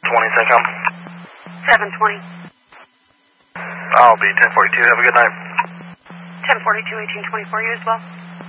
Centcom. 720. I'll be 1042. Have a good night. 1042, 1824, you as well.